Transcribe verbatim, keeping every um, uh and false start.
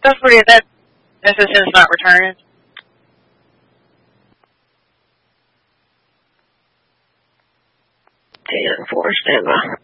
Don't forget that S S N's not returning. ten four, standby.